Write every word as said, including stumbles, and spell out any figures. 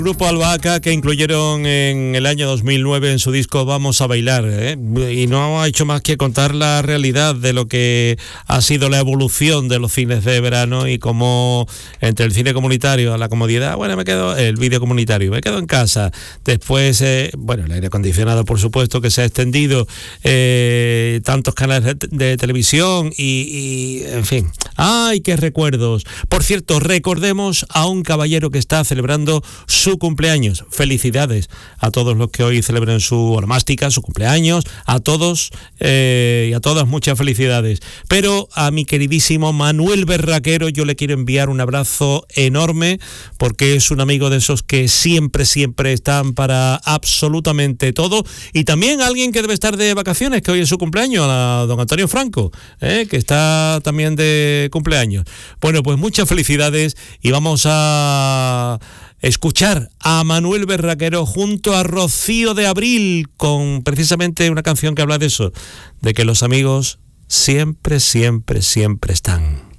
Grupo Albahaca, que incluyeron en el año dos mil nueve en su disco Vamos a Bailar, ¿eh? Y no ha hecho más que contar la realidad de lo que ha sido la evolución de los cines de verano y cómo entre el cine comunitario a la comodidad, bueno, me quedo, el vídeo comunitario, me quedo en casa. Después, eh, bueno, el aire acondicionado, por supuesto, que se ha extendido, eh, tantos canales de, de televisión y, y, en fin. ¡Ay, qué recuerdos! Por cierto, recordemos a un caballero que está celebrando su cumpleaños. Felicidades a todos los que hoy celebran su ormástica, su cumpleaños, a todos eh, y a todas muchas felicidades. Pero a mi queridísimo Manuel Berraquero yo le quiero enviar un abrazo enorme, porque es un amigo de esos que siempre, siempre están para absolutamente todo, y también alguien que debe estar de vacaciones, que hoy es su cumpleaños, a don Antonio Franco, eh, que está también de cumpleaños. Bueno, pues muchas felicidades y vamos a escuchar a Manuel Berraquero junto a Rocío de Abril con precisamente una canción que habla de eso, de que los amigos siempre, siempre, siempre están.